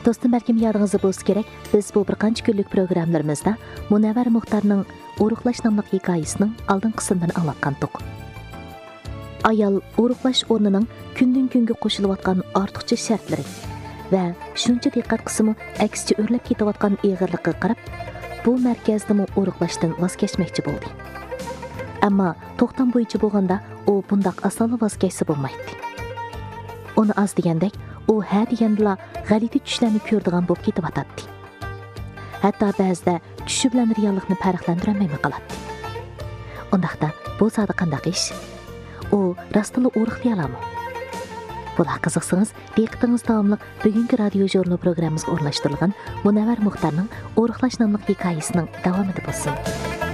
Dostum, bəlkім yadınızda bolsa kerak, biz bu bir qancha kunlik proqramlarımızda Munavvar Muxtarning Uruqlash nomli hikoyasining oldin qismini anglatgandik. Ayol uruqlash o'rnining kundan kunga qo'shilayotgan ortiqcha shartlari va shuncha diqqat qismi aksicha o'rlab ketayotgan ig'irlikqa qarab, bu markazdami uruqlashdan voz kechmoqchi bo'ldi. Ammo to'xtam bo'yicha bo'lganda u bundaq asonli voz kechsa bo'lmaydi. Uni az degandek, u ha degandila g'alati tushlarni ko'rdigan bo'lib ketyotadi. Hatto ba'zida tushi bilan reallikni farqlantirolmay qoladi. Undaqda bu zodi qandaq ish? U rostila uruqlayalami? Bular qiziqsangiz, diqqatingiz davomli bugungi radio jurnal programmamizga o'rnashtirilgan Munavvar Muxtarning Uruqlash nomli hikoyasining davomida bo'lsin.